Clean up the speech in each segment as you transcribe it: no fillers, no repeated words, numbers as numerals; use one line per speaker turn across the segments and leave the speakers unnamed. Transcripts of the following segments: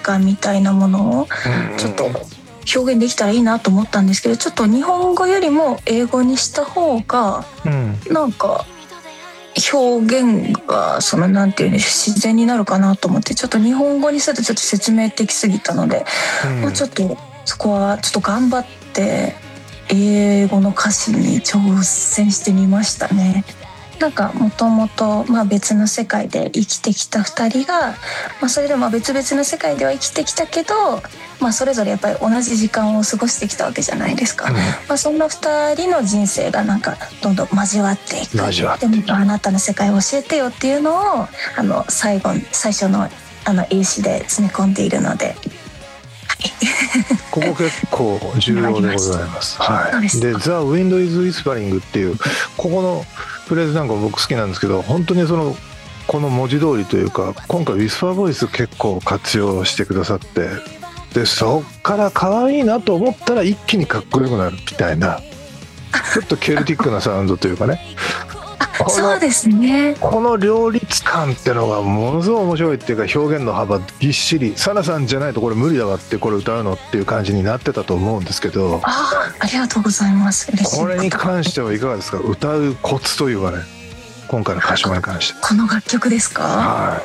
感みたいなものをちょっと表現できたらいいなと思ったんですけど、ちょっと日本語よりも英語にした方がなんか表現がなんていうんでしょう、自然になるかなと思って、ちょっと日本語にするとちょっと説明的すぎたので、ちょっとそこはちょっと頑張って英語の歌詞に挑戦してみましたね。なんかもともと別の世界で生きてきた2人が、それでも別々の世界では生きてきたけど、それぞれやっぱり同じ時間を過ごしてきたわけじゃないですか。そんな2人の人生がなんかどんどん交わっていく。でもあなたの世界を教えてよっていうのを最初の英詞で詰め込んでいるので。
ここ結構重要でございます。はい。で、The Wind is Whispering っていうここのフレーズなんか僕好きなんですけど、本当にこの文字通りというか、今回ウィスパーボイス結構活用してくださって、でそっから可愛いなと思ったら一気にかっこよくなるみたいな、ちょっとケルティックなサウンドというかね。
そうですね。
この両立感ってのがものすごい面白いっていうか、表現の幅ぎっしり、サナさんじゃないとこれ無理だわってこれ歌うのっていう感じになってたと思うんですけど、
ありがとうございます。嬉しい。
これに関してはいかがですか？歌うコツというかね、今回の歌詞に関して。
この楽曲ですか？
はい。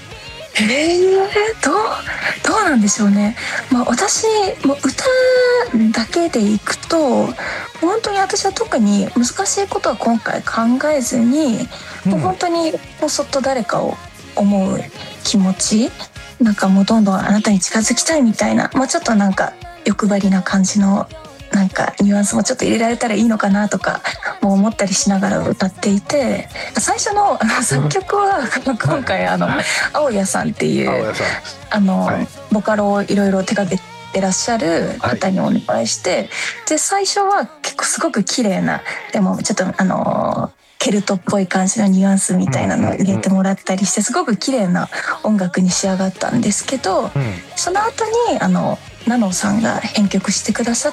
どうなんでしょうね。私も歌だけでいくと、本当に私は特に難しいことは今回考えずに、もう本当にそっと誰かを思う気持ち、なんかもうどんどんあなたに近づきたいみたいな、ちょっとなんか欲張りな感じのなんかニュアンスもちょっと入れられたらいいのかなとかも思ったりしながら歌っていて、最初の作曲は今回青谷さんっていうボカロをいろいろ手掛けてらっしゃる方にお願いして、で最初は結構すごく綺麗な、でもちょっとケルトっぽい感じのニュアンスみたいなのを入れてもらったりして、すごく綺麗な音楽に仕上がったんですけど、その後にナノさんが編曲してくださって、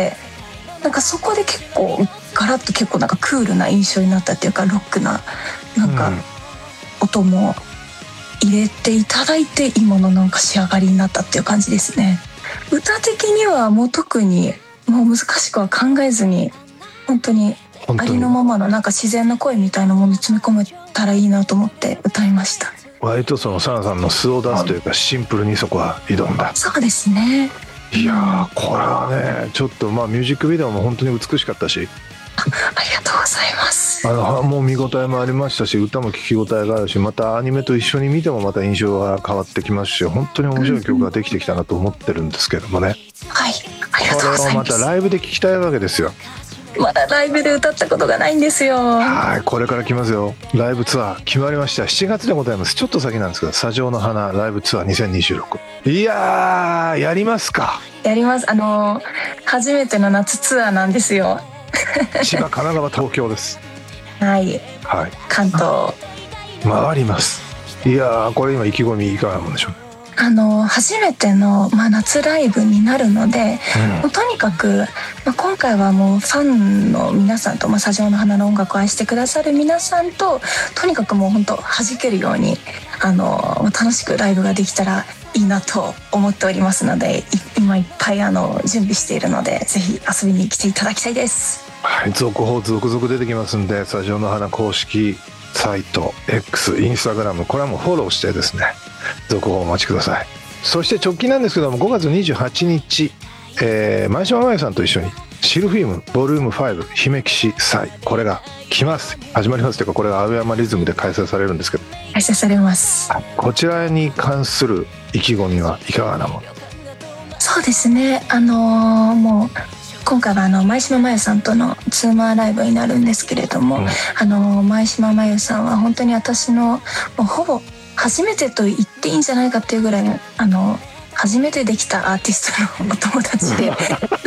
なんかそこで結構ガラッと結構なんかクールな印象になったっていうか、ロックななんか音も入れていただいて、今のなんか仕上がりになったっていう感じですね。歌的にはもう特にもう難しくは考えずに、本当にありのままのなんか自然な声みたいなものに詰め込めたらいいなと思って歌いました。
割とサナさんの素を出すというか、シンプルにそこは挑んだ。
そうですね。
いやこれはね、ちょっとミュージックビデオも本当に美しかったし、
ありがとうございます。
もう見応えもありましたし、歌も聴き応えがあるし、またアニメと一緒に見てもまた印象が変わってきますし、本当に面白い曲ができてきたなと思ってるんですけどもね。
はい、ありがとうございます。
これをまたライブで聴きたいわけですよ。
まだライブで歌ったことがないんですよ。
はい、これから来ますよ。ライブツアー決まりました。7月でございます。ちょっと先なんですけど、砂上の花ライブツアー2026。いやー、やりますか？
やります。初めての夏ツアーなんですよ。
千葉、神奈川、東京です。
はい、はい、関東
回ります。いやー、これ今意気込みいかがなんでしょうね。
初めての、夏ライブになるので、もうとにかく、今回はもうファンの皆さんと、砂上の花の音楽を愛してくださる皆さんと、とにかくもう本当弾けるように楽しくライブができたらいいなと思っておりますので、今いっぱい準備しているので、ぜひ遊びに来ていただきたいです。
はい、続報続々出てきますんで、砂上の花公式サイト X、インスタグラム、これはもうフォローしてですね、続報お待ちください。そして直近なんですけども、5月28日、前島真由さんと一緒にシルフィームボリューム5姫騎士祭、これが始まりますというか、これが青山リズムで開催されるんですけど、
開催されます。
こちらに関する意気込みはいかがなもの？
そうですね、もう今回は前島真由さんとのツーマンライブになるんですけれども、前島真由さんは本当に私のもうほぼ初めてと言っていいんじゃないかっていうぐらい初めてできたアーティストのお友達で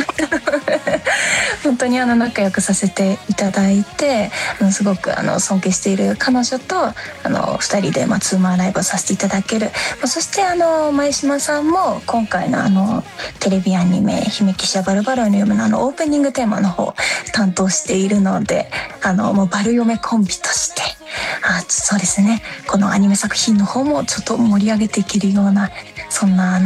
本当に仲良くさせていただいて、すごく尊敬している彼女と2人でツーマンライブをさせていただける。そして前島さんも今回のテレビアニメ「姫騎士はバルバロイの嫁」のオープニングテーマの方担当しているので、もうバル嫁コンビとしてそうですね、このアニメ作品の方もちょっと盛り上げていけるような、そんな